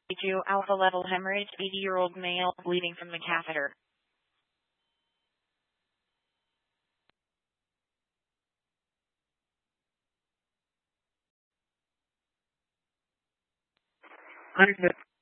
2 alpha level hemorrhage, 80-year-old male bleeding from the catheter. Understood.